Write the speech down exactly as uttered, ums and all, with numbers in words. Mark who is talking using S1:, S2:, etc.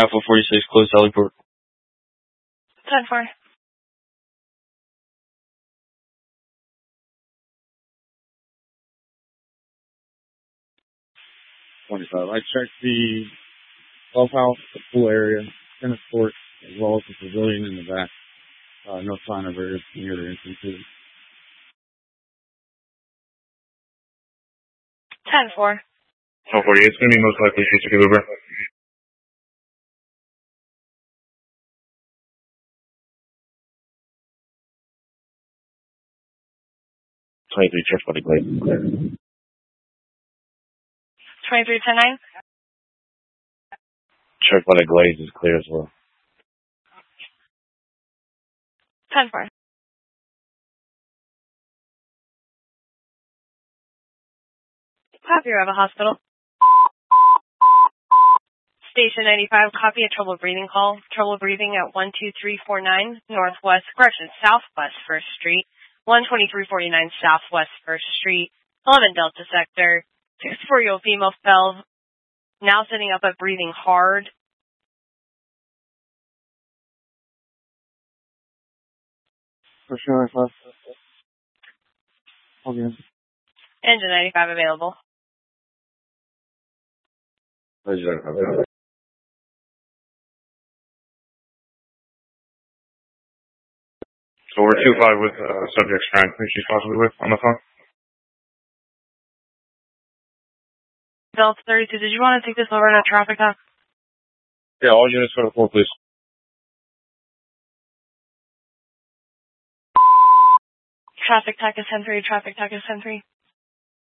S1: Alpha forty-six, close heliport.
S2: ten four.
S3: twenty-five. I checked the clubhouse, the pool area, tennis court, as well as the pavilion in the back. Uh, no sign of her near the entrance.
S2: ten four.
S4: ten forty, it's going to be most likely future Uber. twenty-three, check for the glaze is clear.
S2: twenty-three ten nine.
S4: Check for the glaze is clear as well.
S2: ten four. Copy, you have a hospital. Station ninety-five, copy a trouble breathing call. Trouble breathing at one two three four nine Northwest, correction, Southwest first Street. one twenty-three forty-nine Southwest first Street. eleven Delta Sector. sixty-four-year-old female fell. Now sitting up but breathing hard.
S3: For sure, I thought. Okay.
S2: Engine ninety-five available.
S4: Pleasure. So we're two five with uh, subject strength, who she's possibly with on the phone.
S2: Delta thirty-two, did you want to take this over in a traffic talk?
S4: Yeah, all units go to four, please.
S2: Traffic tech is ten three, traffic tech is ten three.